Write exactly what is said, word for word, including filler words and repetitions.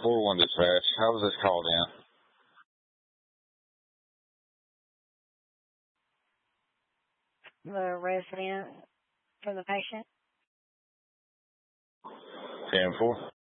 four one dispatch. How was this called in? The resident for the patient. ten four.